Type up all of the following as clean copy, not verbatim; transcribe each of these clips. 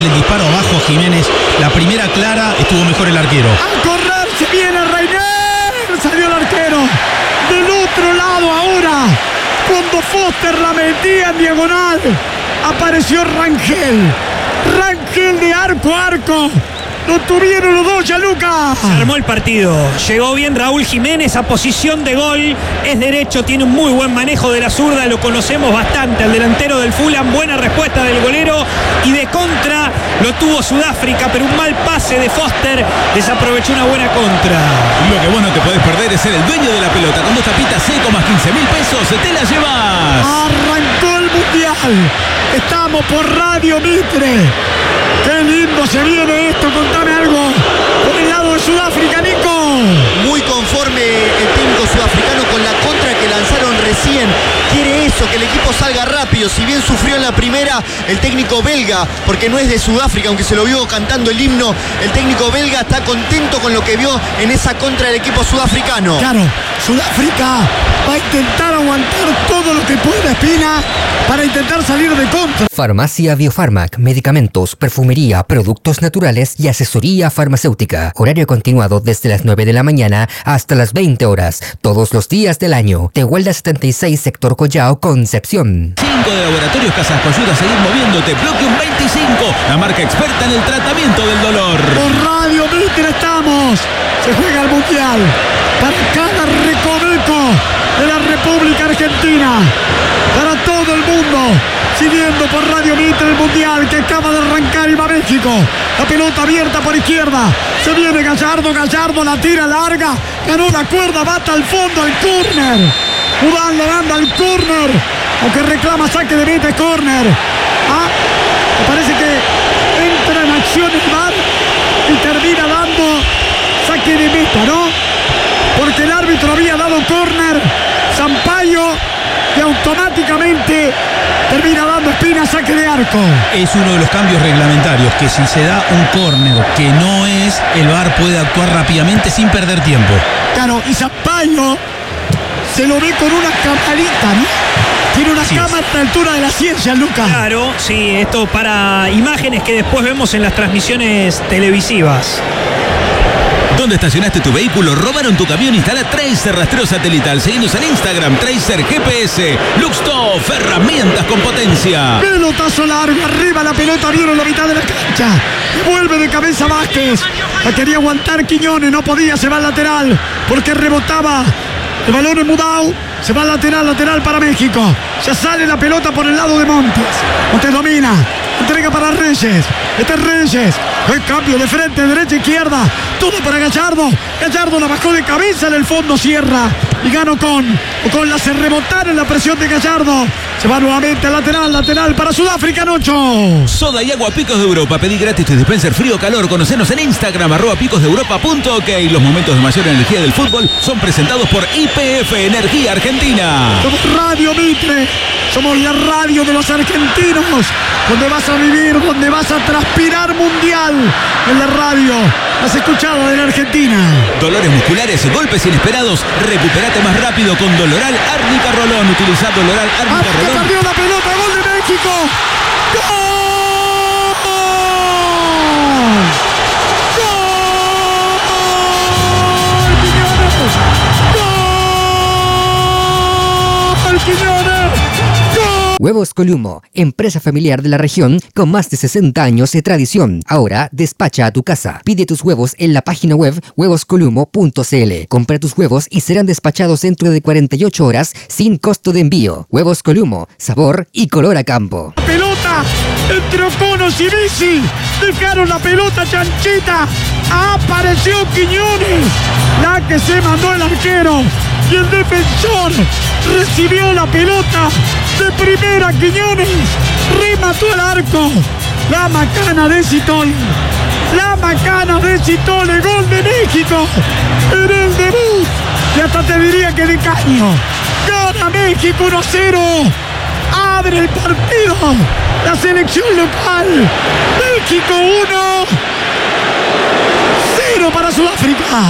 El disparo abajo a Jiménez, la primera clara, estuvo mejor el arquero. A correr, se viene Reiner, salió el arquero. Del otro lado ahora, cuando Foster la metía en diagonal, apareció Rangel. Rangel de arco a arco. Lo tuvieron los dos, Gianluca. Se armó el partido. Llegó bien Raúl Jiménez a posición de gol. Es derecho, tiene un muy buen manejo de la zurda. Lo conocemos bastante. Al delantero del Fulham. Buena respuesta del golero. Y de contra lo tuvo Sudáfrica, pero un mal pase de Foster desaprovechó una buena contra. Lo que vos no te podés perder es ser el dueño de la pelota. Con 2 tapitas seco más 15.000 pesos, te la llevas. Arrancó el Mundial. Estamos por Radio Mitre. Qué lindo se viene esto, contame algo. Por el lado de Sudáfrica, Nico. Muy conforme el técnico sudafricano con la contra que lanzaron recién. Quiere eso, que el equipo salga rápido. Si bien sufrió en la primera, el técnico belga, porque no es de Sudáfrica, aunque se lo vio cantando el himno, el técnico belga está contento con lo que vio en esa contra del equipo sudafricano. Claro, Sudáfrica va a intentar aguantar todo lo que pueda, Espina, para intentar salir de contra. Farmacia Biofarmac, medicamentos, perfumería, productos naturales y asesoría farmacéutica. Horario continuado desde las 9 de la mañana hasta las 20 horas, todos los días del año. Tehuelda 76, sector Collao, Concepción. 5 de Laboratorios Casasco ayuda a seguir moviéndote. Bloque un 25, la marca experta en el tratamiento del dolor. Por Radio Mitre estamos. Se juega el Mundial para cada recoveco de la República Argentina, para todo el mundo, siguiendo por Radio Mitre el Mundial que acaba de arrancar y va a México. La pelota abierta por izquierda, se viene Gallardo, Gallardo la tira larga, ganó la cuerda, bata al fondo, al córner. Udán le anda al córner, aunque reclama saque de meta, córner. Me parece que entra en acción el VAR y termina dando saque de meta, ¿no? Porque el árbitro había dado córner, Sampaio, y automáticamente termina dando Espina saque de arco. Es uno de los cambios reglamentarios, que si se da un córner que no es, el VAR puede actuar rápidamente sin perder tiempo. Claro, y Sampaio se lo ve con una camarita, ¿no? Tiene una cámara a la altura de la ciencia, Lucas. Claro, sí, esto para imágenes que después vemos en las transmisiones televisivas. ¿Dónde estacionaste tu vehículo? ¿Robaron tu camión? Instala Tracer Rastreo Satelital. Seguinos en Instagram, Tracer GPS. Luxtoff, herramientas con potencia. Pelotazo largo, arriba la pelota, vieron la mitad de la cancha. Vuelve de cabeza Vázquez. La quería aguantar Quiñones, no podía, se va al lateral, porque rebotaba. El balón en Mudau, se va al lateral, lateral para México. Ya sale la pelota por el lado de Montes. Montes domina, entrega para Reyes. Este es Reyes. El cambio de frente, derecha, izquierda. Todo para Gallardo. Gallardo la bajó de cabeza en el fondo, cierra. Y gana Ocon la hace rebotar en la presión de Gallardo. Se va nuevamente al lateral, lateral para Sudáfrica, Nocho. Soda y agua Picos de Europa. Pedí gratis tu dispenser frío o calor. Conocenos en Instagram, @picosdeeuropa.ok. Los momentos de mayor energía del fútbol son presentados por YPF Energía Argentina. Somos Radio Mitre. Somos la radio de los argentinos. Donde vas a vivir, donde vas a transpirar mundial. En la radio. Has escuchado de la Argentina. Dolores musculares, golpes inesperados. Recuperate más rápido con Doloral Árnica Rolón. Utiliza Doloral Árnica Rolón. Perdió la pelota, gol de México. ¡Gol! Huevos Columo, empresa familiar de la región con más de 60 años de tradición. Ahora despacha a tu casa. Pide tus huevos en la página web huevoscolumo.cl. Compra tus huevos y serán despachados dentro de 48 horas sin costo de envío. Huevos Columo, sabor y color a campo. Pelota entre Oconos y Bici. Dejaron la pelota chanchita. Apareció Quiñones. La que se mandó el arquero. Y el defensor recibió la pelota de primera. Quiñones remató el arco. La macana de Citole. La macana de Citole. Gol de México en el debut. Y hasta te diría que de caño. Gana México 1-0. Abre el partido la selección local. México 1-0 para Sudáfrica.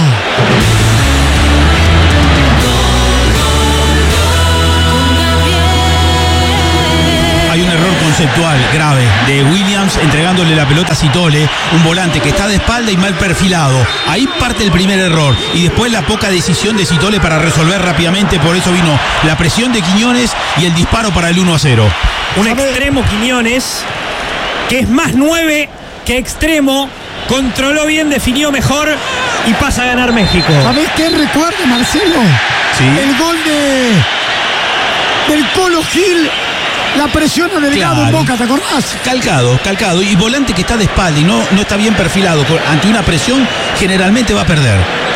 Hay un error conceptual grave de Williams entregándole la la pelota Sitole, un volante que está de espalda y mal perfilado. Ahí parte el primer error y después la poca decisión de Sitole para resolver rápidamente. Por eso vino la presión de Quiñones y el disparo para el 1-0. Un extremo Quiñones, que es más 9 que extremo, controló bien, definió mejor y pasa a ganar México. ¿Sabés qué recuerdo, Marcelo? Sí. El gol del Colo Gil, la presión a Delgado Claro. en Boca, ¿te acordás? Calcado. Y volante que está de espalda y no está bien perfilado. Ante una presión generalmente va a perder.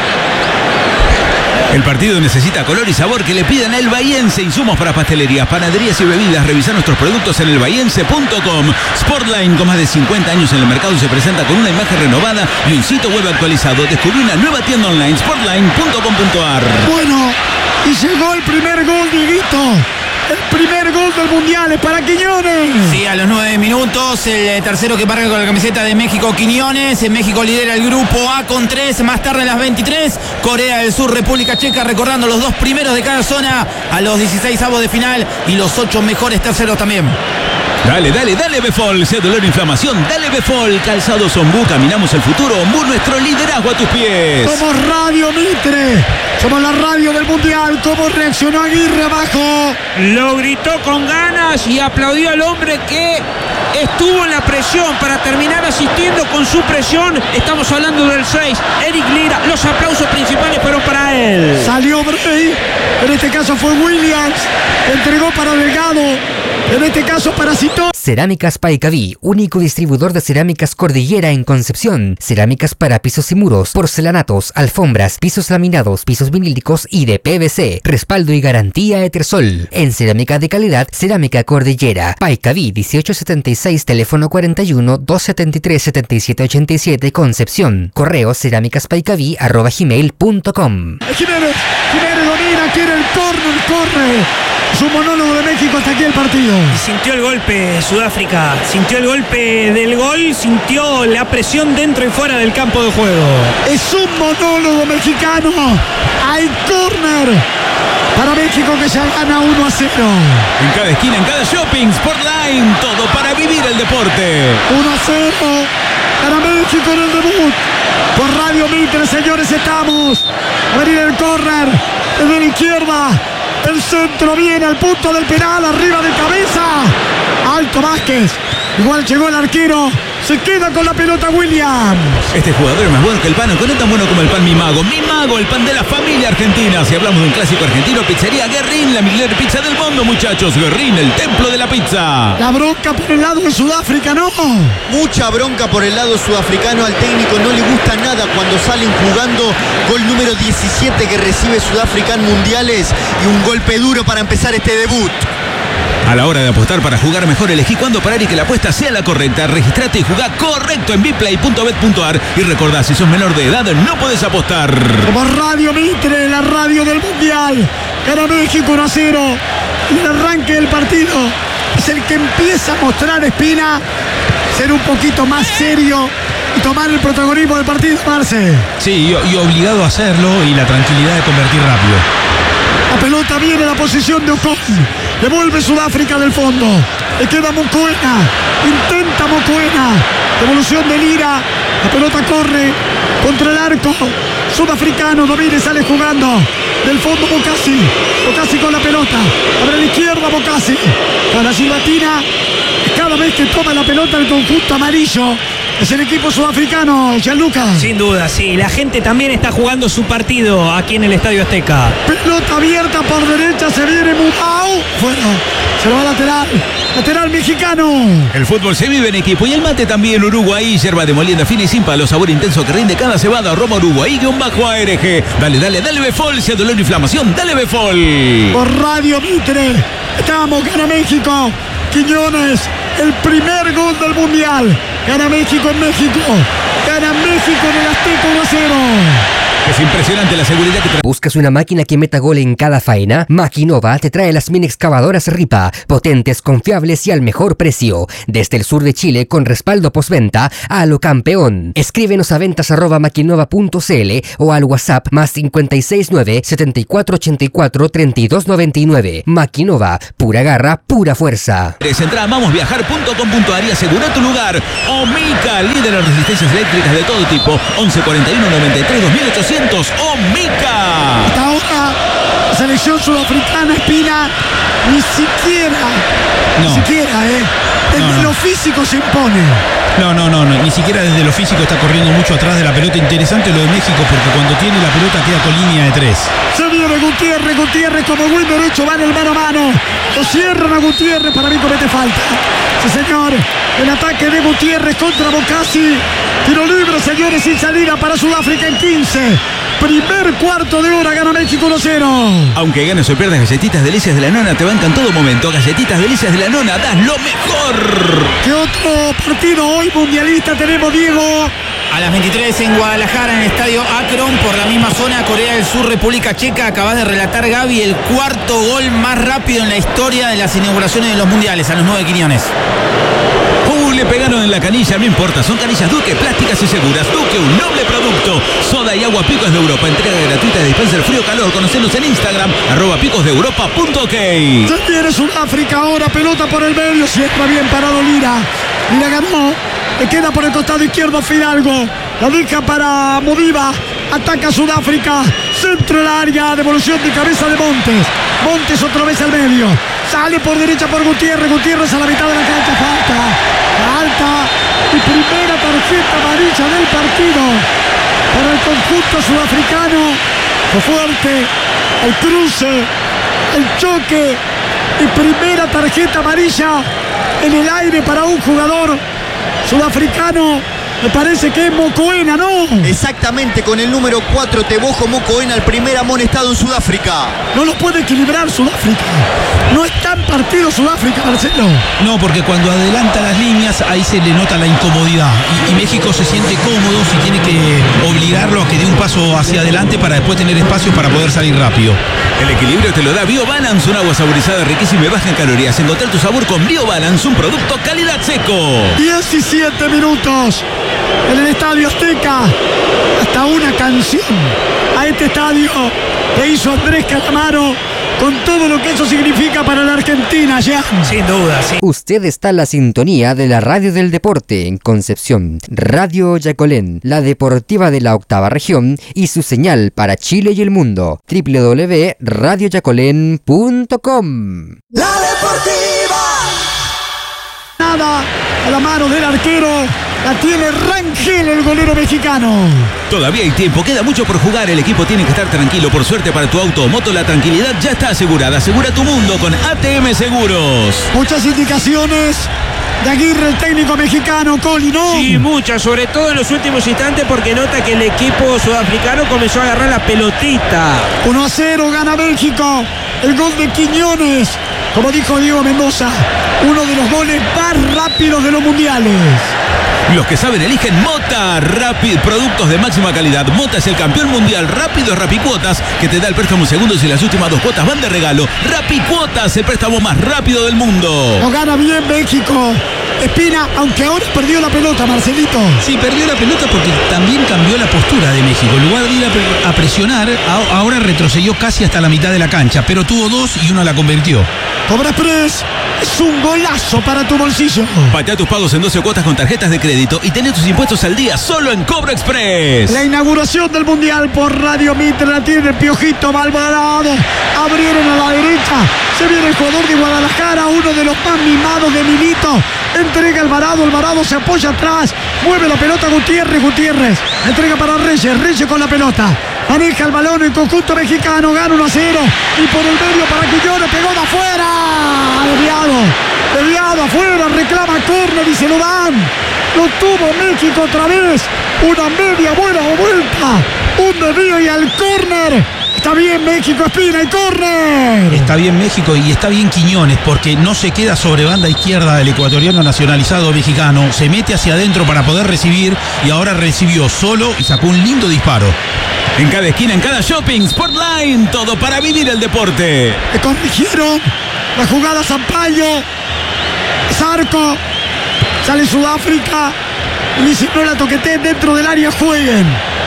El partido necesita color y sabor que le pidan a El Bahiense. Insumos para pastelerías, panaderías y bebidas. Revisa nuestros productos en elbahiense.com. Sportline, con más de 50 años en el mercado, se presenta con una imagen renovada y un sitio web actualizado. Descubrí una nueva tienda online, sportline.com.ar. Bueno, y llegó el primer gol, Dieguito. El primer gol del Mundial es para Quiñones. Sí, a los 9 minutos, el tercero que marca con la camiseta de México, Quiñones. México lidera el grupo A con 3. Más tarde a las 23, Corea del Sur, República Checa, recordando los 2 primeros de cada zona a los 16avos de final y los 8 mejores terceros también. Dale, Befol. Sea dolor o inflamación, dale Befol. Calzados Ombú, caminamos el futuro. Ombú, nuestro liderazgo a tus pies. Somos Radio Mitre. Somos la radio del Mundial. ¿Cómo reaccionó Aguirre abajo? Lo gritó con ganas y aplaudió al hombre que estuvo en la presión para terminar asistiendo con su presión. Estamos hablando del 6, Eric Lira. Los aplausos principales fueron para él. Salió Bray. En este caso fue Williams. Entregó para Delgado. En este caso para Citó. Cerámicas Paicaví, único distribuidor de cerámicas Cordillera en Concepción. Cerámicas para pisos y muros, porcelanatos, alfombras, pisos laminados, pisos vinílicos y de PVC. Respaldo y garantía Etersol. En cerámica de calidad, Cerámica Cordillera. Paicaví 1876, teléfono 41 273 7787, Concepción. Correo cerámicaspaicaví@gmail.com. Jiménez domina, quiere el córner, corre. Es un monólogo de México hasta aquí el partido. Y sintió el golpe Sudáfrica, sintió el golpe del gol, sintió la presión dentro y fuera del campo de juego. Es un monólogo mexicano. Hay córner para México que ya gana 1-0. En cada esquina, en cada shopping, Sportline. Todo para vivir el deporte. 1-0 para México en el debut. Por Radio Mitre, señores, estamos. A venir el córner desde la izquierda. El centro viene al punto del penal, arriba de cabeza. Alto Vázquez. Igual llegó el arquero. Se queda con la pelota Williams. Este jugador es más bueno que el pan, aunque no tan bueno como el pan Mi Mago. Mi Mago, el pan de la familia argentina. Si hablamos de un clásico argentino, pizzería Guerrín, la mejor pizza del mundo, muchachos. Guerrín, el templo de la pizza. La bronca por el lado de Sudáfrica, ¿no? Mucha bronca por el lado sudafricano. Al técnico no le gusta nada cuando salen jugando. Gol número 17 que recibe Sudáfrica en mundiales y un golpe duro para empezar este debut. A la hora de apostar para jugar mejor, elegí cuándo parar y que la apuesta sea la correcta. Registrate y jugá correcto en biplay.bet.ar. Y recordá, si sos menor de edad, no podés apostar. Como Radio Mitre, la radio del Mundial. Gana México 1-0. Y el arranque del partido es el que empieza a mostrar Espina. Ser un poquito más serio y tomar el protagonismo del partido, Marce. Sí, y obligado a hacerlo y la tranquilidad de convertir rápido. La pelota viene a la posición de Ocon. Devuelve Sudáfrica del fondo. Le queda Mokoena. Intenta Mokoena. Devolución de Lira. La pelota corre contra el arco. Sudafricano domina y sale jugando. Del fondo Bocasi. Bocasi con la pelota. Abre a la izquierda Bocasi. Con la silbatina. Cada vez que toma la pelota el conjunto amarillo. Es el equipo sudafricano, Gianluca. Sin duda, sí. La gente también está jugando su partido aquí en el Estadio Azteca. Pelota abierta por derecha, se viene Mumau. Bueno, se lo va lateral. Lateral mexicano. El fútbol se vive en equipo y el mate también. Uruguay, yerba de molienda fina y sin palo, sabor intenso que rinde cada cebada. Roma Uruguay, _ARG. Dale Befol, si hay dolor e inflamación, dale Befol. Por Radio Mitre, estamos, gana México. Quiñones, el primer gol del Mundial. Gana México en México. Gana México en el Azteca 1-0. Es impresionante la seguridad que trae. ¿Buscas una máquina que meta gol en cada faena? Maquinova te trae las mini excavadoras Ripa, potentes, confiables y al mejor precio. Desde el sur de Chile con respaldo postventa a lo campeón. Escríbenos a ventas@maquinova.cl o al WhatsApp más 569 7484 3299. Maquinova, pura garra, pura fuerza. Entra a mamosviajar.com.ar y asegura tu lugar. Omica, líder en resistencias eléctricas de todo tipo. 11 41 93 2800. Omica. Hasta ahora, la selección sudafricana, Espina, ni siquiera, desde lo físico se impone. No, ni siquiera desde lo físico está corriendo mucho atrás de la pelota. Interesante lo de México porque cuando tiene la pelota queda con línea de 3. Se viene Gutiérrez como buen derecho, va en el mano a mano. Lo cierran a Gutiérrez, para mí comete falta. Sí, señor, el ataque de Gutiérrez contra Bocasi. Tiro libre, señores, sin salida para Sudáfrica en 15. Primer cuarto de hora, gana México 1-0. Aunque ganes o pierdas, Galletitas Delicias de la Nona te bancan todo momento. Galletitas Delicias de la Nona, das lo mejor. ¿Qué otro partido hoy mundialista tenemos, Diego? A las 23 en Guadalajara, en el estadio Akron, por la misma zona, Corea del Sur, República Checa. Acabas de relatar, Gaby, el cuarto gol más rápido en la historia de las inauguraciones de los mundiales, a los 9 Quiñones. Le pegaron en la canilla, no importa, son canillas Duque, plásticas y seguras. Duque, un noble producto. Soda y agua Picos de Europa, entrega gratuita de dispenser frío-calor. Conocenos en Instagram, @picosdeeuropa.ok. Se viene Sudáfrica ahora, pelota por el medio, siempre bien parado Lira. Lira ganó, le queda por el costado izquierdo Fidalgo. La deja para Modiva, ataca Sudáfrica, centro del área, devolución de cabeza de Montes. Montes otra vez al medio, sale por derecha por Gutiérrez a la mitad de la cancha, falta y primera tarjeta amarilla del partido para el conjunto sudafricano. Fue fuerte el cruce, el choque y primera tarjeta amarilla en el aire para un jugador sudafricano. Me parece que es Mokoena, ¿no? Exactamente, con el número 4, Tebogo Mokoena, el primer amonestado en Sudáfrica. No lo puede equilibrar Sudáfrica. No está en partido Sudáfrica, Marcelo. No, porque cuando adelanta las líneas, ahí se le nota la incomodidad. Y México se siente cómodo si tiene que obligarlo a que dé un paso hacia adelante para después tener espacio para poder salir rápido. El equilibrio te lo da BioBalance, un agua saborizada riquísima y baja en calorías. Encontrar tu sabor con BioBalance, un producto calidad seco. 17 minutos en el Estadio Azteca. Hasta una canción a este estadio que hizo Andrés Calamaro, con todo lo que eso significa para la Argentina, ya. Sin duda, sí. Usted está en la sintonía de la radio del deporte en Concepción. Radio Yacolén, la deportiva de la octava región y su señal para Chile y el mundo. www.radioyacolén.com. La deportiva. Nada a la mano del arquero. La tiene Rangel, el golero mexicano. Todavía hay tiempo, queda mucho por jugar. El equipo tiene que estar tranquilo. Por suerte para tu auto o moto, la tranquilidad ya está asegurada. Asegura tu mundo con ATM Seguros. Muchas indicaciones de Aguirre, el técnico mexicano, Coli, ¿no? Sí, muchas, sobre todo en los últimos instantes, porque nota que el equipo sudafricano comenzó a agarrar la pelotita. 1-0, gana México. El gol de Quiñones, como dijo Diego Mendoza, uno de los goles más rápidos de los mundiales. Los que saben eligen Mota Rapid, productos de máxima calidad. Mota es el campeón mundial rápido de Rapicuotas, que te da el préstamo en segundos y las últimas 2 cuotas van de regalo. Rapicuotas, el préstamo más rápido del mundo. Lo gana bien México. Espina, aunque ahora perdió la pelota, Marcelito. Sí, perdió la pelota porque también cambió la postura de México. En lugar de ir a presionar, ahora retrocedió casi hasta la mitad de la cancha, pero tuvo 2 y 1 la convirtió. Cobra Express, es un golazo para tu bolsillo. Patea tus pagos en 12 cuotas con tarjetas de crédito y tené tus impuestos al día solo en Cobra Express. La inauguración del Mundial por Radio Mitre la tiene el Piojito Malvarado. Abrieron a la derecha. Se viene el jugador de Guadalajara, uno de los más mimados de Milito. Entrega Alvarado se apoya atrás. Mueve la pelota Gutiérrez. Entrega para Reyes con la pelota. Maneja el balón el conjunto mexicano. Gana 1-0. Y por el medio para Quiñones. Pegó de afuera. Desviado afuera. Reclama córner y se lo dan. Lo tuvo México otra vez. Una media buena vuelta. Un desvío y al córner. Está bien México, Espina y corre. Está bien México y está bien Quiñones, porque no se queda sobre banda izquierda el ecuatoriano nacionalizado mexicano. Se mete hacia adentro para poder recibir y ahora recibió solo y sacó un lindo disparo. En cada esquina, en cada shopping, Sportline, todo para vivir el deporte. Le corrigieron la jugada Sampaio. Zarco. Sale Sudáfrica. Y dice no la toqueteen dentro del área, jueguen.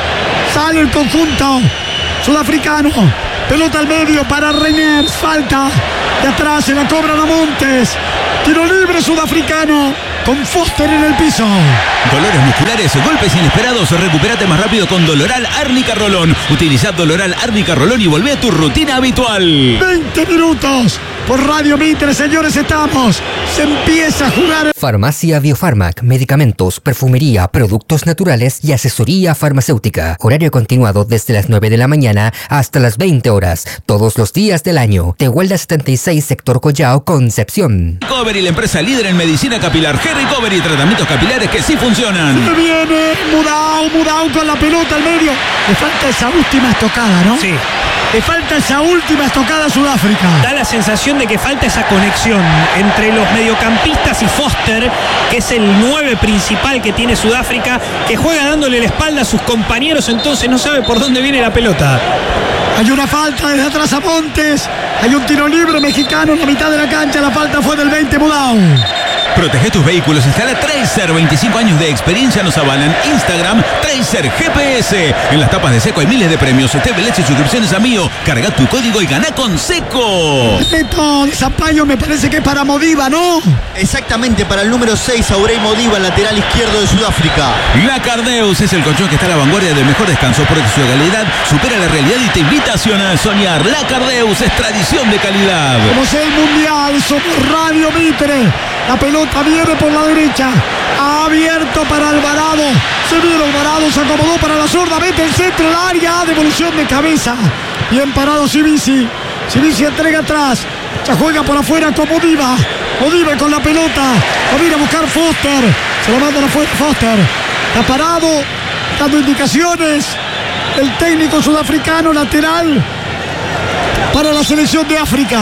Sale el conjunto sudafricano. Pelota al medio para Reñers. Falta. De atrás se la cobran a Montes. Tiro libre sudafricano. Con Foster en el piso. Dolores musculares, golpes inesperados. Recupérate más rápido con Doloral Árnica Rolón. Utiliza Doloral Árnica Rolón y volvé a tu rutina habitual. 20 minutos. Por Radio Mitre, señores, estamos. Se empieza a jugar. Farmacia Biofarmac, medicamentos, perfumería, productos naturales y asesoría farmacéutica. Horario continuado desde las 9 de la mañana hasta las 20 horas, todos los días del año. Tehuelda 76, sector Collao, Concepción. Recovery, la empresa líder en medicina capilar. Recovery, tratamientos capilares que sí funcionan. Se viene Mudau con la pelota al medio. Le falta esa última estocada, ¿no? Sí. Le falta esa última estocada a Sudáfrica. Da la sensación de que falta esa conexión entre los mediocampistas y Foster, que es el 9 principal que tiene Sudáfrica, que juega dándole la espalda a sus compañeros, entonces no sabe por dónde viene la pelota. Hay una falta desde atrás a Montes. Hay un tiro libre mexicano en la mitad de la cancha. La falta fue del 20 Mudau. Protege tus vehículos. Instala Tracer. 25 años de experiencia nos avalan. Instagram, Tracer GPS. En las tapas de Seco hay miles de premios. TV Leche y suscripciones a Mío. Carga tu código y gana con Seco. El neto de Sampaio me parece que es para Modiva, ¿no? Exactamente, para el número 6, Aurey Modiva, lateral izquierdo de Sudáfrica. La Cardeus es el colchón que está a la vanguardia del mejor descanso porque su calidad supera la realidad y te invita a soñar. La Cardeus es tradición de calidad. Como es el Mundial, somos Radio Mitre. La pelota viene por la derecha. Abierto para Alvarado. Se vio Alvarado, se acomodó para la zurda. Mete el centro del área. Devolución de cabeza. Bien parado Sivisi. Sivisi entrega atrás. Ya juega por afuera con Modiva. Modiva con la pelota. Va a ir a buscar Foster. Se lo mandan afuera Foster. Está parado. Dando indicaciones. El técnico sudafricano lateral para la selección de África.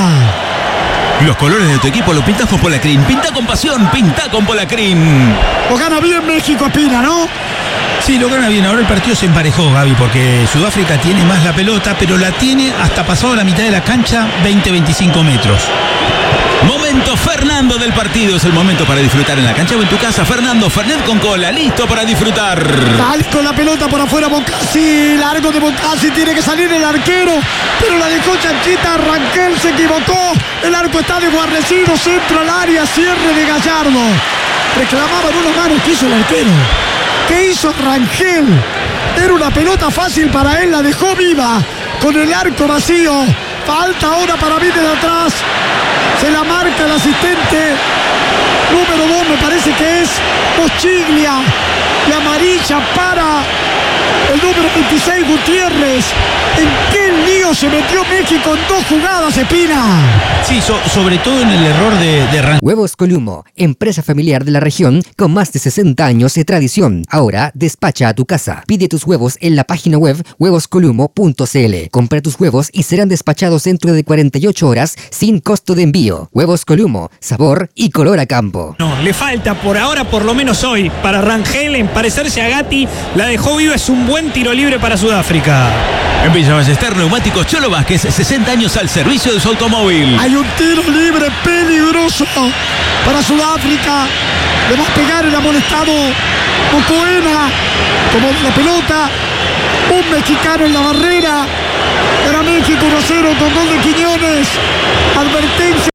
Los colores de tu equipo los pintas con Polacrin. Pinta con pasión, pinta con Polacrin. Lo gana bien México, Espina, ¿no? Sí, lo gana bien. Ahora el partido se emparejó, Gaby, porque Sudáfrica tiene más la pelota, pero la tiene hasta pasado la mitad de la cancha, 20-25 metros. Momento Fernando del partido. Es el momento para disfrutar en la cancha o en tu casa. Fernando Fernet con cola, listo para disfrutar. Sale con la pelota por afuera Boncasi. Largo de Boncasi, tiene que salir el arquero, pero la dejó chanchita. Rangel se equivocó. El arco está desguarnecido. Centro al área, cierre de Gallardo. Reclamaban unos manos. ¿Qué hizo el arquero? ¿Qué hizo Rangel? Era una pelota fácil para él, la dejó viva con el arco vacío. Falta ahora para mí desde atrás. Se la marca el asistente número 2, me parece que es Mochiglia. Y amarilla para el número 26, Gutiérrez. ¿En qué lío se metió México en 2 jugadas, Espina? Sí, sobre todo en el error de Rangel. Huevos Columo, empresa familiar de la región con más de 60 años de tradición. Ahora despacha a tu casa. Pide tus huevos en la página web huevoscolumo.cl. Compra tus huevos y serán despachados dentro de 48 horas sin costo de envío. Huevos Columo, sabor y color a campo. No, le falta por ahora, por lo menos hoy, para Rangel emparecerse a Gatti. La dejó viva, es un buen tiro libre para Sudáfrica. En Villa Ballester, Neumáticos Cholo Vázquez, 60 años al servicio de su automóvil. Hay un tiro libre peligroso para Sudáfrica. Le va a pegar el amonestado Mocoena. Como la pelota. Un mexicano en la barrera. Para México 1-0 con gol de Quiñones. Advertencia.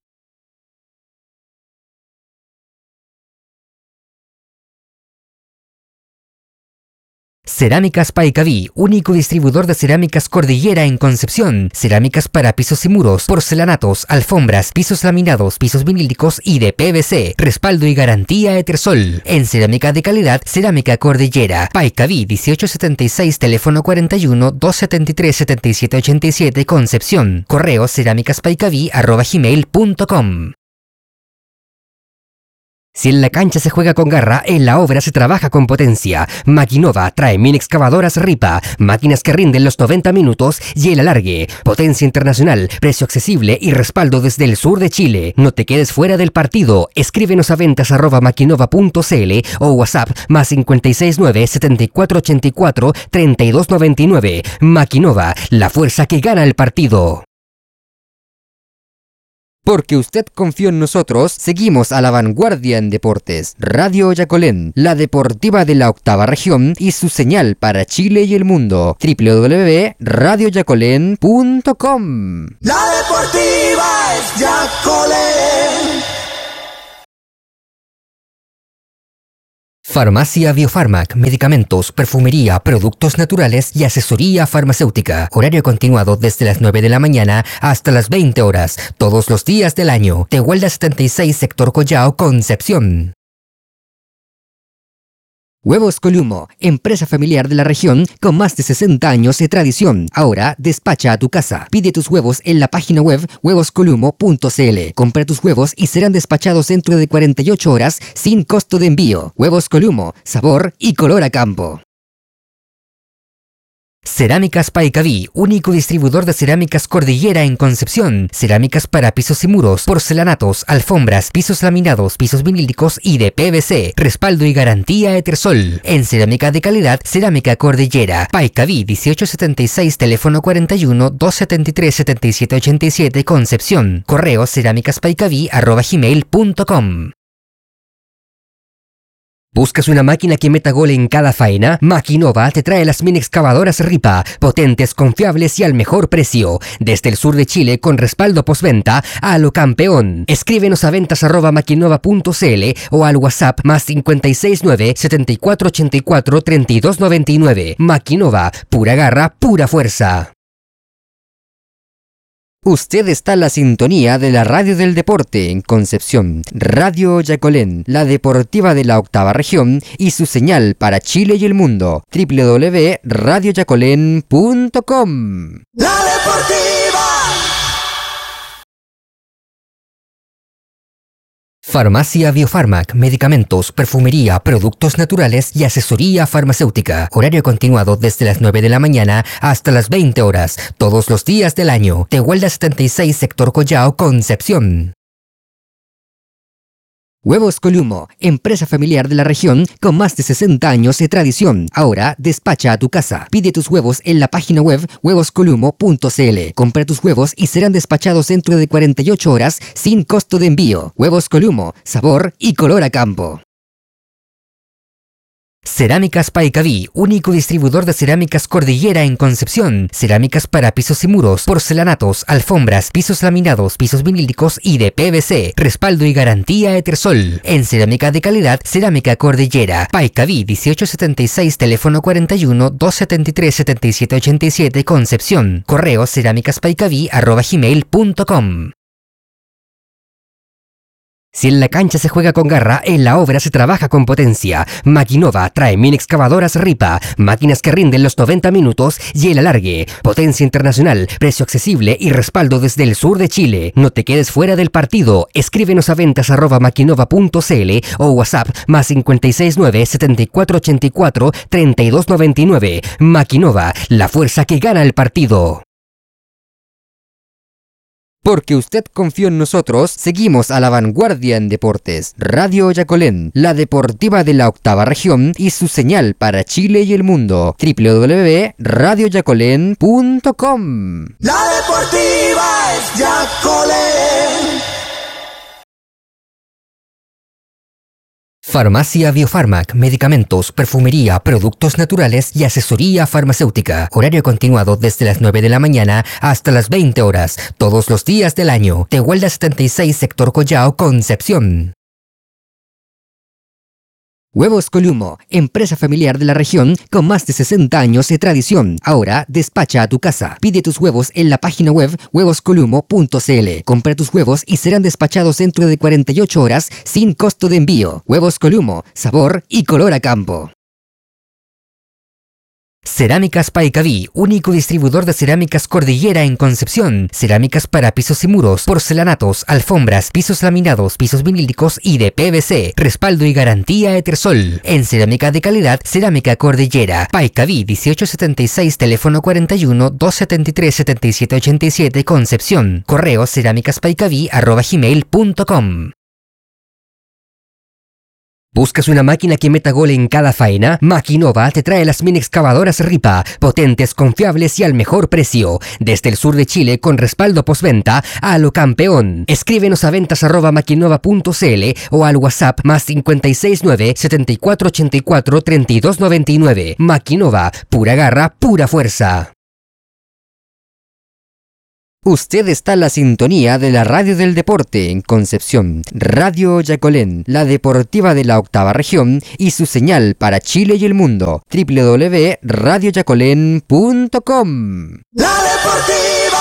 Cerámicas Paicaví, único distribuidor de cerámicas Cordillera en Concepción. Cerámicas para pisos y muros, porcelanatos, alfombras, pisos laminados, pisos vinílicos y de PVC. Respaldo y garantía Etersol. En cerámica de calidad, Cerámica Cordillera. Paicaví 1876, teléfono 41-273-7787, Concepción. Correo cerámicaspaicaví@gmail.com. Si en la cancha se juega con garra, en la obra se trabaja con potencia. Maquinova trae mini excavadoras Ripa, máquinas que rinden los 90 minutos y el alargue. Potencia internacional, precio accesible y respaldo desde el sur de Chile. No te quedes fuera del partido. Escríbenos a ventas@maquinova.cl o WhatsApp más 569 7484 3299. Maquinova, la fuerza que gana el partido. Porque usted confió en nosotros, seguimos a la vanguardia en deportes. Radio Yacolén, la deportiva de la octava región y su señal para Chile y el mundo. www.radioyacolén.com. La deportiva es Yacolén. Farmacia Biofarmac, medicamentos, perfumería, productos naturales y asesoría farmacéutica. Horario continuado desde las 9 de la mañana hasta las 20 horas, todos los días del año. Tehuelda 76, sector Collao, Concepción. Huevos Columo, empresa familiar de la región con más de 60 años de tradición. Ahora despacha a tu casa. Pide tus huevos en la página web huevoscolumo.cl. Compra tus huevos y serán despachados dentro de 48 horas sin costo de envío. Huevos Columo, sabor y color a campo. Cerámicas Paicaví, único distribuidor de cerámicas Cordillera en Concepción. Cerámicas para pisos y muros, porcelanatos, alfombras, pisos laminados, pisos vinílicos y de PVC. Respaldo y garantía Etersol. En cerámica de calidad, Cerámica Cordillera. Paicaví 1876, teléfono 41 273 7787, Concepción. Correo cerámicaspaicaví@gmail.com. ¿Buscas una máquina que meta gol en cada faena? Maquinova te trae las mini excavadoras Ripa, potentes, confiables y al mejor precio. Desde el sur de Chile con respaldo postventa a lo campeón. Escríbenos a ventas@maquinova.cl o al WhatsApp más 569 7484 3299. Maquinova, pura garra, pura fuerza. Usted está en la sintonía de la radio del deporte en Concepción. Radio Yacolén, la deportiva de la octava región y su señal para Chile y el mundo. www.radioyacolén.com. La deportiva. Farmacia Biofarmac, medicamentos, perfumería, productos naturales y asesoría farmacéutica. Horario continuado desde las 9 de la mañana hasta las 20 horas, todos los días del año. Tehuelda 76, sector Collao, Concepción. Huevos Columo, empresa familiar de la región con más de 60 años de tradición. Ahora despacha a tu casa. Pide tus huevos en la página web huevoscolumo.cl. Compra tus huevos y serán despachados dentro de 48 horas sin costo de envío. Huevos Columo, sabor y color a campo. Cerámicas Paicaví, único distribuidor de cerámicas Cordillera en Concepción. Cerámicas para pisos y muros, porcelanatos, alfombras, pisos laminados, pisos vinílicos y de PVC. Respaldo y garantía Etersol. En cerámica de calidad, Cerámica Cordillera. Paicaví 1876, teléfono 41 273 7787, Concepción. Correo cerámicaspaicaví@gmail.com. Si en la cancha se juega con garra, en la obra se trabaja con potencia. Maquinova trae mini excavadoras Ripa, máquinas que rinden los 90 minutos y el alargue. Potencia internacional, precio accesible y respaldo desde el sur de Chile. No te quedes fuera del partido. Escríbenos a ventas@maquinova.cl o WhatsApp más 569 7484 3299. Maquinova, la fuerza que gana el partido. Porque usted confió en nosotros, seguimos a la vanguardia en deportes. Radio Yacolén, la deportiva de la octava región y su señal para Chile y el mundo. www.radioyacolén.com. La deportiva es Yacolén. Farmacia Biofarmac, medicamentos, perfumería, productos naturales y asesoría farmacéutica. Horario continuado desde las 9 de la mañana hasta las 20 horas, todos los días del año. Tehuelda 76, sector Collao, Concepción. Huevos Columo, empresa familiar de la región con más de 60 años de tradición. Ahora despacha a tu casa. Pide tus huevos en la página web huevoscolumo.cl. Compra tus huevos y serán despachados dentro de 48 horas sin costo de envío. Huevos Columo, sabor y color a campo. Cerámicas Paicaví, único distribuidor de cerámicas Cordillera en Concepción. Cerámicas para pisos y muros, porcelanatos, alfombras, pisos laminados, pisos vinílicos y de PVC. Respaldo y garantía Etersol. En cerámica de calidad, Cerámica Cordillera. Paicaví 1876, teléfono 41 273 7787, Concepción. Correo cerámicaspaicaví@gmail.com. ¿Buscas una máquina que meta gol en cada faena? Maquinova te trae las mini excavadoras Ripa, potentes, confiables y al mejor precio. Desde el sur de Chile con respaldo postventa a lo campeón. Escríbenos a ventas@maquinova.cl o al WhatsApp +569 7484 3299. Maquinova, pura garra, pura fuerza. Usted está en la sintonía de la Radio del Deporte en Concepción, Radio Yacolén, la deportiva de la octava región y su señal para Chile y el mundo, www.radioyacolén.com. La Deportiva.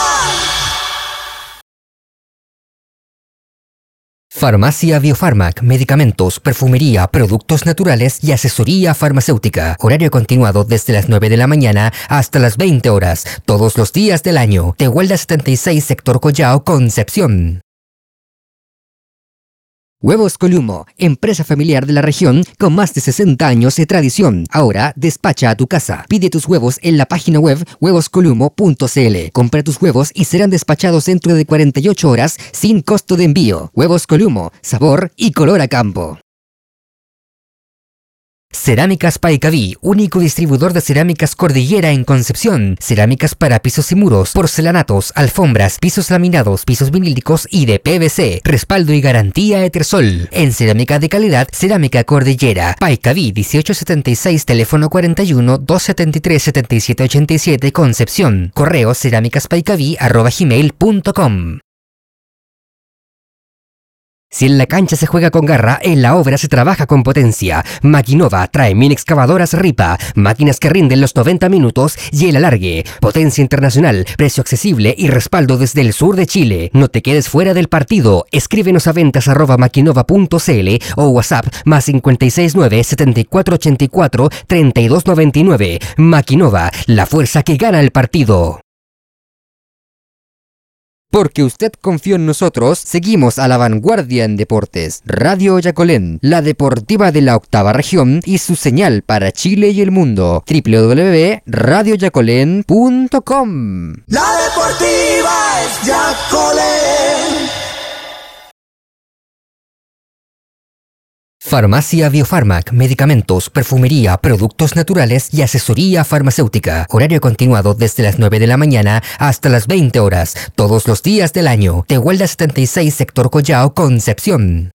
Farmacia Biofarmac, medicamentos, perfumería, productos naturales y asesoría farmacéutica. Horario continuado desde las 9 de la mañana hasta las 20 horas, todos los días del año. Tehuelda 76, sector Collao, Concepción. Huevos Columo, empresa familiar de la región con más de 60 años de tradición. Ahora despacha a tu casa. Pide tus huevos en la página web huevoscolumo.cl. Compra tus huevos y serán despachados dentro de 48 horas sin costo de envío. Huevos Columo, sabor y color a campo. Cerámicas Paicaví, único distribuidor de cerámicas Cordillera en Concepción. Cerámicas para pisos y muros, porcelanatos, alfombras, pisos laminados, pisos vinílicos y de PVC. Respaldo y garantía Etersol. En cerámica de calidad, Cerámica Cordillera. Paicaví 1876, teléfono 41 273 7787, Concepción. Correo cerámicaspaicaví@gmail.com. Si en la cancha se juega con garra, en la obra se trabaja con potencia. Maquinova trae mini excavadoras Ripa, máquinas que rinden los 90 minutos y el alargue. Potencia internacional, precio accesible y respaldo desde el sur de Chile. No te quedes fuera del partido. Escríbenos a ventas@maquinova.cl o WhatsApp +569 7484 3299. Maquinova, la fuerza que gana el partido. Porque usted confió en nosotros, seguimos a la vanguardia en deportes. Radio Yacolén, la deportiva de la octava región y su señal para Chile y el mundo. www.radioyacolén.com. La Deportiva es Yacolén. Farmacia Biofarmac, medicamentos, perfumería, productos naturales y asesoría farmacéutica. Horario continuado desde las 9 de la mañana hasta las 20 horas, todos los días del año. Tehuelda 76, sector Collao, Concepción.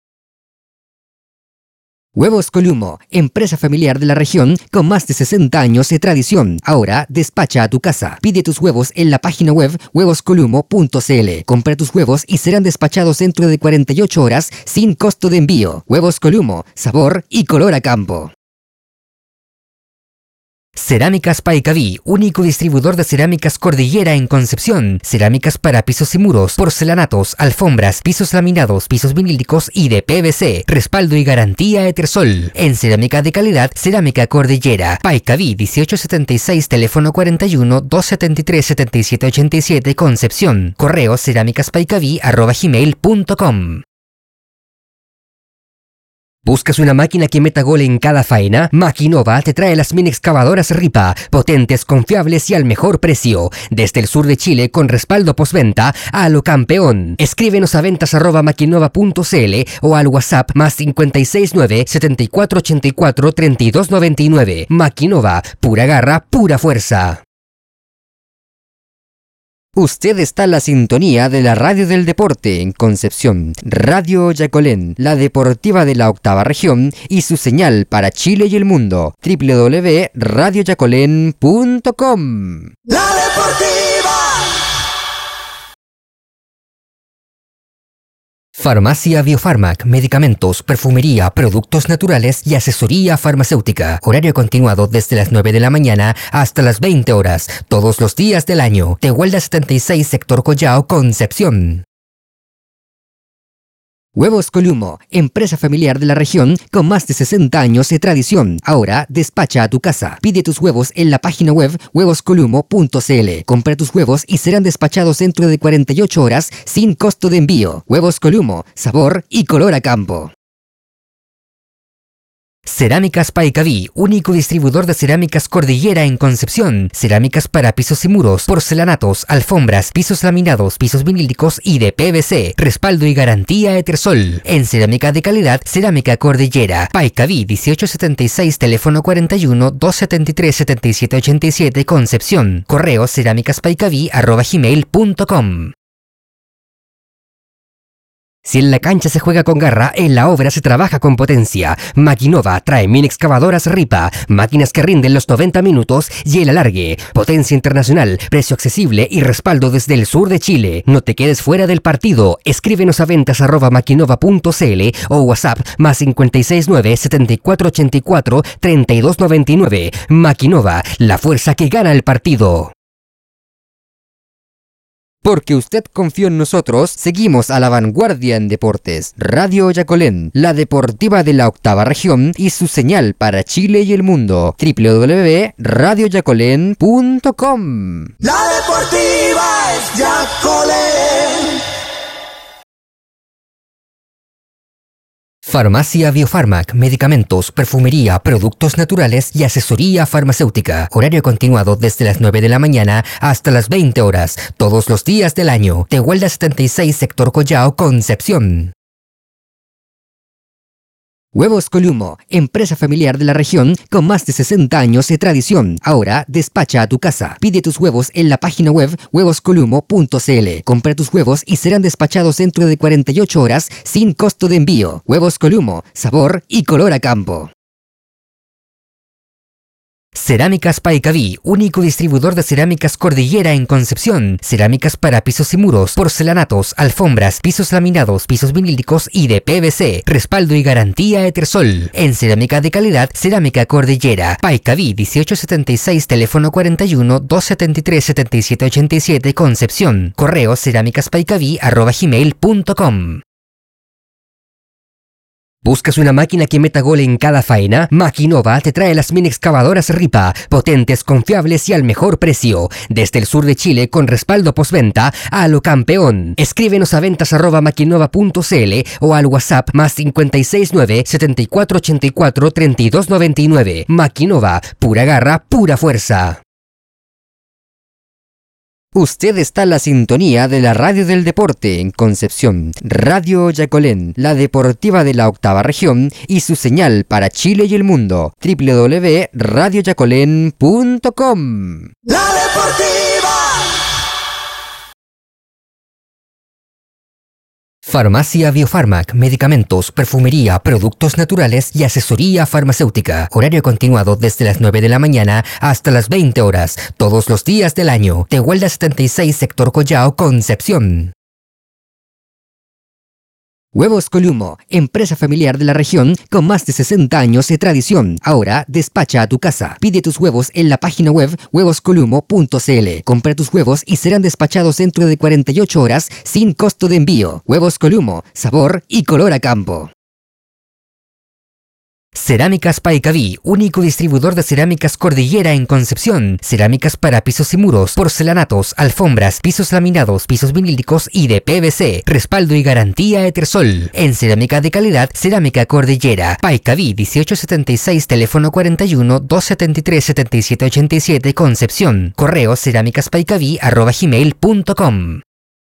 Huevos Columo, empresa familiar de la región con más de 60 años de tradición. Ahora despacha a tu casa. Pide tus huevos en la página web huevoscolumo.cl. Compra tus huevos y serán despachados dentro de 48 horas sin costo de envío. Huevos Columo, sabor y color a campo. Cerámicas Paicaví, único distribuidor de cerámicas Cordillera en Concepción. Cerámicas para pisos y muros, porcelanatos, alfombras, pisos laminados, pisos vinílicos y de PVC. Respaldo y garantía Etersol. En cerámica de calidad, Cerámica Cordillera. Paicaví 1876, teléfono 41 273 7787, Concepción. Correo cerámicaspaicaví@gmail.com. ¿Buscas una máquina que meta gol en cada faena? Maquinova te trae las mini excavadoras Ripa, potentes, confiables y al mejor precio. Desde el sur de Chile con respaldo postventa a lo campeón. Escríbenos a ventas@maquinova.cl o al WhatsApp +569 7484 3299. Maquinova, pura garra, pura fuerza. Usted está en la sintonía de la Radio del Deporte en Concepción, Radio Yacolén, la deportiva de la octava región y su señal para Chile y el mundo, www.radioyacolén.com. La Deportiva. Farmacia Biofarmac, medicamentos, perfumería, productos naturales y asesoría farmacéutica. Horario continuado desde las 9 de la mañana hasta las 20 horas, todos los días del año. Tehuelda 76, sector Collao, Concepción. Huevos Columo, empresa familiar de la región con más de 60 años de tradición. Ahora despacha a tu casa. Pide tus huevos en la página web huevoscolumo.cl. Compra tus huevos y serán despachados dentro de 48 horas sin costo de envío. Huevos Columo, sabor y color a campo. Cerámicas Paicaví, único distribuidor de cerámicas Cordillera en Concepción. Cerámicas para pisos y muros, porcelanatos, alfombras, pisos laminados, pisos vinílicos y de PVC. Respaldo y garantía Etersol. En cerámica de calidad, Cerámica Cordillera. Paicaví 1876, teléfono 41 273 7787, Concepción. Correo cerámicaspaicaví@gmail.com. Si en la cancha se juega con garra, en la obra se trabaja con potencia. Maquinova trae mini excavadoras Ripa, máquinas que rinden los 90 minutos y el alargue. Potencia internacional, precio accesible y respaldo desde el sur de Chile. No te quedes fuera del partido. Escríbenos a ventas@maquinova.cl o WhatsApp +569 7484 3299. Maquinova, la fuerza que gana el partido. Porque usted confió en nosotros, seguimos a la vanguardia en deportes. Radio Yacolén, la deportiva de la octava región y su señal para Chile y el mundo. www.radioyacolén.com. La deportiva es Yacolén. Farmacia Biofarmac, medicamentos, perfumería, productos naturales y asesoría farmacéutica. Horario continuado desde las 9 de la mañana hasta las 20 horas, todos los días del año. Tehuelda 76, sector Collao, Concepción. Huevos Columo, empresa familiar de la región con más de 60 años de tradición. Ahora despacha a tu casa. Pide tus huevos en la página web huevoscolumo.cl. Compra tus huevos y serán despachados dentro de 48 horas sin costo de envío. Huevos Columo, sabor y color a campo. Cerámicas Paicaví, único distribuidor de cerámicas Cordillera en Concepción. Cerámicas para pisos y muros, porcelanatos, alfombras, pisos laminados, pisos vinílicos y de PVC. Respaldo y garantía Etersol. En cerámica de calidad, Cerámica Cordillera. Paicaví 1876, teléfono 41 273 7787, Concepción. Correo cerámicaspaicaví@gmail.com. ¿Buscas una máquina que meta gol en cada faena? Maquinova te trae las mini excavadoras Ripa, potentes, confiables y al mejor precio. Desde el sur de Chile con respaldo postventa a lo campeón. Escríbenos a ventas@maquinova.cl o al WhatsApp +569 7484 3299. Maquinova, pura garra, pura fuerza. Usted está en la sintonía de la radio del deporte en Concepción. Radio Yacolén, la deportiva de la octava región y su señal para Chile y el mundo. www.radioyacolén.com. La deportiva. Farmacia Biofarmac, medicamentos, perfumería, productos naturales y asesoría farmacéutica. Horario continuado desde las 9 de la mañana hasta las 20 horas, todos los días del año. Tehuelda 76, sector Collao, Concepción. Huevos Columo, empresa familiar de la región con más de 60 años de tradición. Ahora despacha a tu casa. Pide tus huevos en la página web huevoscolumo.cl. Compra tus huevos y serán despachados dentro de 48 horas sin costo de envío. Huevos Columo, sabor y color a campo. Cerámicas Paicaví, único distribuidor de cerámicas Cordillera en Concepción. Cerámicas para pisos y muros, porcelanatos, alfombras, pisos laminados, pisos vinílicos y de PVC. Respaldo y garantía Etersol. En cerámica de calidad, Cerámica Cordillera. Paicaví 1876, teléfono 41 273 7787, Concepción. Correo cerámicaspaicaví@gmail.com.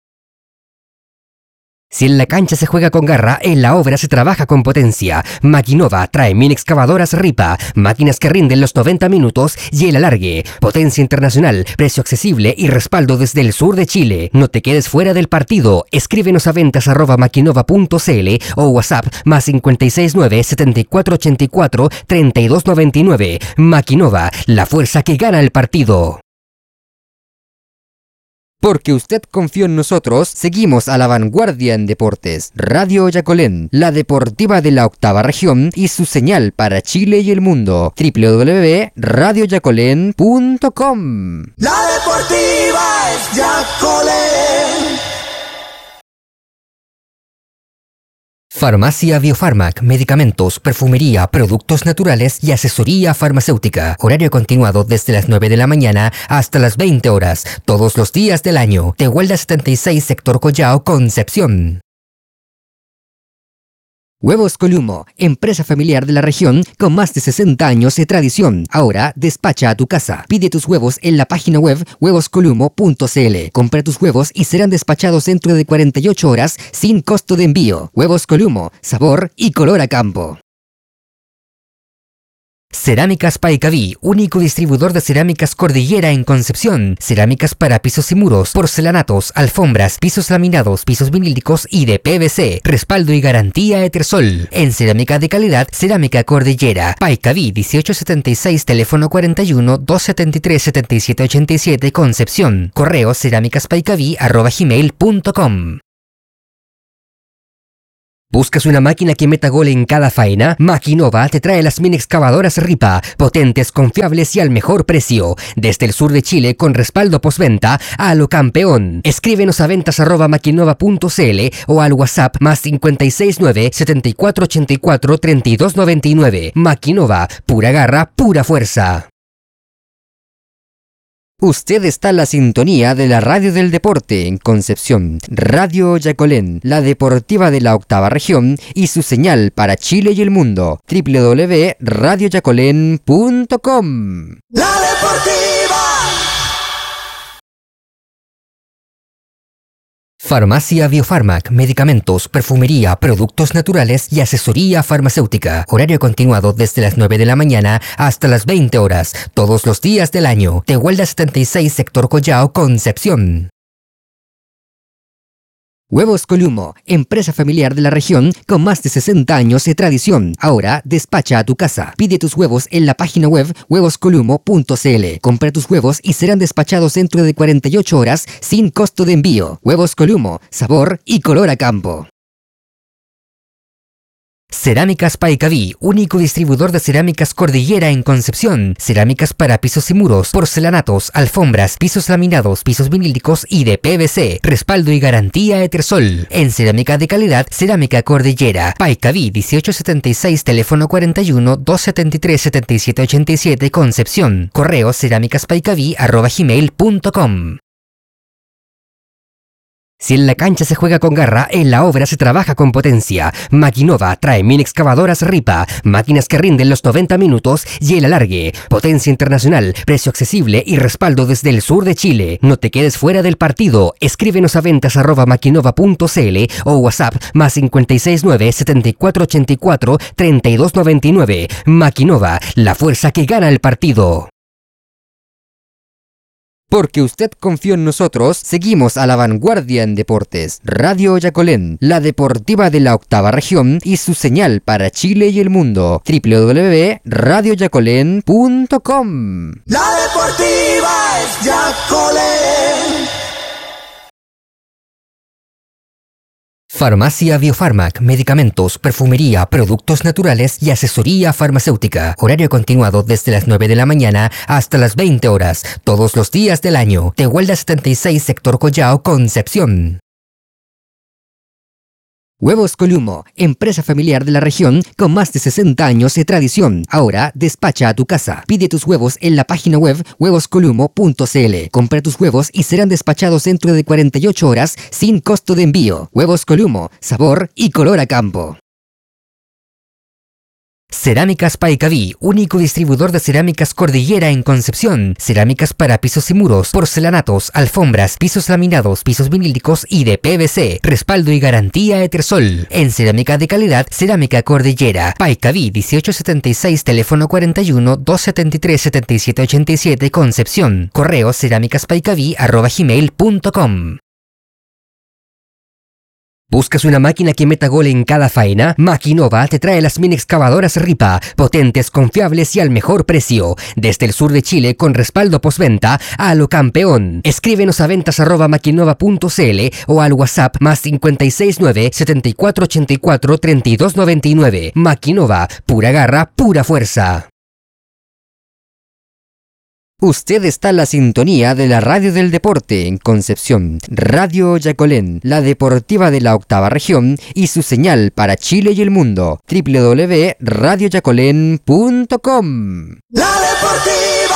Si en la cancha se juega con garra, en la obra se trabaja con potencia. Maquinova trae mini excavadoras Ripa, máquinas que rinden los 90 minutos y el alargue. Potencia internacional, precio accesible y respaldo desde el sur de Chile. No te quedes fuera del partido. Escríbenos a ventas@maquinova.cl o WhatsApp +569 7484 3299. Maquinova, la fuerza que gana el partido. Porque usted confió en nosotros, seguimos a la vanguardia en deportes. Radio Yacolén, la deportiva de la octava región y su señal para Chile y el mundo. www.radioyacolén.com. La deportiva es Yacolén. Farmacia Biofarmac, medicamentos, perfumería, productos naturales y asesoría farmacéutica. Horario continuado desde las 9 de la mañana hasta las 20 horas, todos los días del año. Tehuelda 76, sector Collao, Concepción. Huevos Columo, empresa familiar de la región con más de 60 años de tradición. Ahora despacha a tu casa. Pide tus huevos en la página web huevoscolumo.cl. Compra tus huevos y serán despachados dentro de 48 horas sin costo de envío. Huevos Columo, sabor y color a campo. Cerámicas Paicaví, único distribuidor de cerámicas Cordillera en Concepción. Cerámicas para pisos y muros, porcelanatos, alfombras, pisos laminados, pisos vinílicos y de PVC. Respaldo y garantía Etersol. En cerámica de calidad, Cerámica Cordillera. Paicaví 1876, teléfono 41 273 7787, Concepción. Correo cerámicaspaicaví@gmail.com. ¿Buscas una máquina que meta gol en cada faena? Maquinova te trae las mini excavadoras Ripa, potentes, confiables y al mejor precio. Desde el sur de Chile con respaldo postventa a lo campeón. Escríbenos a ventas@maquinova.cl o al WhatsApp +569 7484 3299. Maquinova, pura garra, pura fuerza. Usted está en la sintonía de la radio del deporte en Concepción, Radio Yacolén, la deportiva de la octava región y su señal para Chile y el mundo, www.radioyacolén.com. La Deportiva. Farmacia Biofarmac, medicamentos, perfumería, productos naturales y asesoría farmacéutica. Horario continuado desde las 9 de la mañana hasta las 20 horas, todos los días del año. Tehuelda 76, sector Collao, Concepción. Huevos Columo, empresa familiar de la región con más de 60 años de tradición. Ahora despacha a tu casa. Pide tus huevos en la página web huevoscolumo.cl. Compra tus huevos y serán despachados dentro de 48 horas sin costo de envío. Huevos Columo, sabor y color a campo. Cerámicas Paicaví, único distribuidor de cerámicas Cordillera en Concepción. Cerámicas para pisos y muros, porcelanatos, alfombras, pisos laminados, pisos vinílicos y de PVC. Respaldo y garantía Etersol. En cerámica de calidad, Cerámica Cordillera. Paicaví 1876, teléfono 41 273 7787, Concepción. Correo cerámicaspaicaví@gmail.com. Si en la cancha se juega con garra, en la obra se trabaja con potencia. Maquinova trae mini excavadoras Ripa, máquinas que rinden los 90 minutos y el alargue. Potencia internacional, precio accesible y respaldo desde el sur de Chile. No te quedes fuera del partido. Escríbenos a ventas@maquinova.cl o WhatsApp +569 7484 3299. Maquinova, la fuerza que gana el partido. Porque usted confió en nosotros, seguimos a la vanguardia en deportes. Radio Yacolén, la deportiva de la octava región y su señal para Chile y el mundo. www.radioyacolén.com. La Deportiva es Yacolén. Farmacia Biofarmac, medicamentos, perfumería, productos naturales y asesoría farmacéutica. Horario continuado desde las 9 de la mañana hasta las 20 horas, todos los días del año. Tehuelda 76, sector Collao, Concepción. Huevos Columo, empresa familiar de la región con más de 60 años de tradición. Ahora despacha a tu casa. Pide tus huevos en la página web huevoscolumo.cl. Compra tus huevos y serán despachados dentro de 48 horas sin costo de envío. Huevos Columo, sabor y color a campo. Cerámicas Paicaví, único distribuidor de cerámicas Cordillera en Concepción. Cerámicas para pisos y muros, porcelanatos, alfombras, pisos laminados, pisos vinílicos y de PVC. Respaldo y garantía Etersol. En cerámica de calidad, Cerámica Cordillera. Paicaví 1876, teléfono 41 273 7787, Concepción. Correo cerámicaspaicaví@gmail.com. ¿Buscas una máquina que meta gol en cada faena? Maquinova te trae las mini excavadoras Ripa, potentes, confiables y al mejor precio. Desde el sur de Chile con respaldo postventa a lo campeón. Escríbenos a ventas@maquinova.cl o al WhatsApp +569 7484 3299. Maquinova, pura garra, pura fuerza. Usted está en la sintonía de la radio del deporte en Concepción, Radio Yacolén, la deportiva de la octava región y su señal para Chile y el mundo, www.radioyacolén.com. La Deportiva.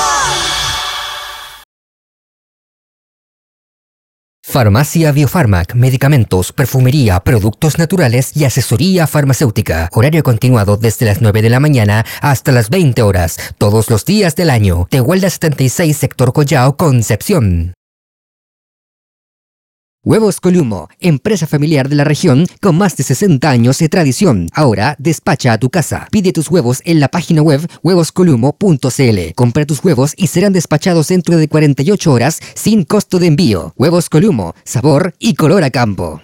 Farmacia Biofarmac, medicamentos, perfumería, productos naturales y asesoría farmacéutica. Horario continuado desde las 9 de la mañana hasta las 20 horas, todos los días del año. Tehuelda 76, sector Collao, Concepción. Huevos Columo, empresa familiar de la región con más de 60 años de tradición. Ahora despacha a tu casa. Pide tus huevos en la página web huevoscolumo.cl. Compra tus huevos y serán despachados dentro de 48 horas sin costo de envío. Huevos Columo, sabor y color a campo.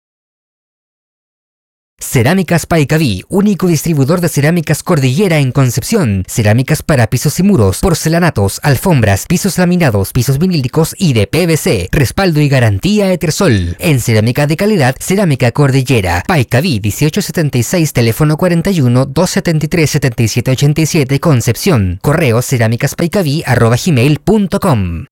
Cerámicas Paicaví, único distribuidor de cerámicas Cordillera en Concepción. Cerámicas para pisos y muros, porcelanatos, alfombras, pisos laminados, pisos vinílicos y de PVC. Respaldo y garantía Etersol. En cerámica de calidad, Cerámica Cordillera. Paicaví 1876, teléfono 41 273 7787, Concepción. Correo cerámicaspaicaví@gmail.com.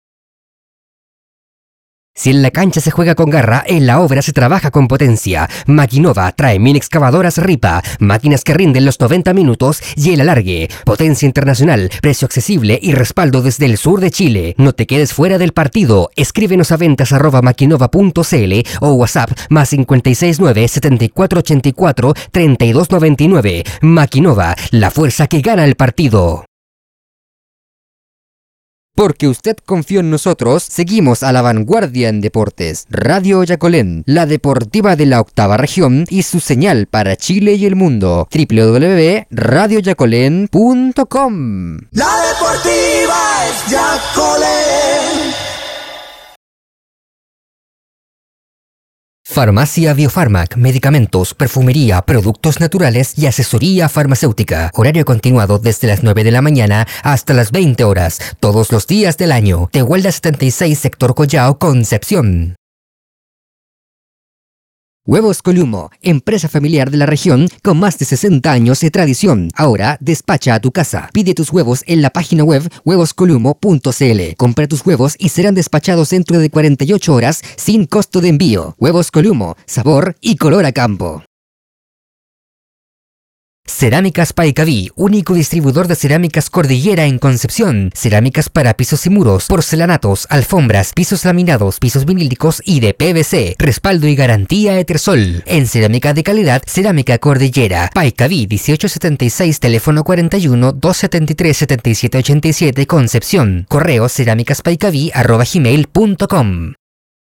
Si en la cancha se juega con garra, en la obra se trabaja con potencia. Maquinova trae mini excavadoras Ripa, máquinas que rinden los 90 minutos y el alargue. Potencia internacional, precio accesible y respaldo desde el sur de Chile. No te quedes fuera del partido. Escríbenos a ventas@maquinova.cl o WhatsApp +569 7484 3299. Maquinova, la fuerza que gana el partido. Porque usted confió en nosotros, seguimos a la vanguardia en deportes. Radio Yacolén, la deportiva de la octava región y su señal para Chile y el mundo. www.radioyacolén.com. La Deportiva es Yacolén. Farmacia Biofarmac, medicamentos, perfumería, productos naturales y asesoría farmacéutica. Horario continuado desde las 9 de la mañana hasta las 20 horas, todos los días del año. Tehuelda 76, sector Collao, Concepción. Huevos Columo, empresa familiar de la región con más de 60 años de tradición. Ahora despacha a tu casa. Pide tus huevos en la página web huevoscolumo.cl. Compra tus huevos y serán despachados dentro de 48 horas sin costo de envío. Huevos Columo, sabor y color a campo. Cerámicas Paicaví, único distribuidor de cerámicas Cordillera en Concepción. Cerámicas para pisos y muros, porcelanatos, alfombras, pisos laminados, pisos vinílicos y de PVC. Respaldo y garantía Etersol. En cerámica de calidad, Cerámica Cordillera. Paicaví 1876, teléfono 41 273 7787, Concepción. Correo cerámicaspaicaví@gmail.com.